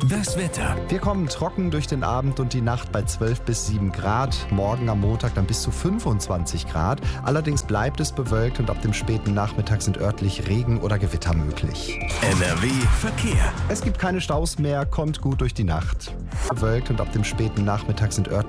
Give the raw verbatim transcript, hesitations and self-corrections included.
Das Wetter. Wir kommen trocken durch den Abend und die Nacht bei zwölf bis sieben Grad. Morgen am Montag dann bis zu fünfundzwanzig Grad. Allerdings bleibt es bewölkt und ab dem späten Nachmittag sind örtlich Regen oder Gewitter möglich. N R W Verkehr. Es gibt keine Staus mehr, kommt gut durch die Nacht. Bewölkt und ab dem späten Nachmittag sind örtlich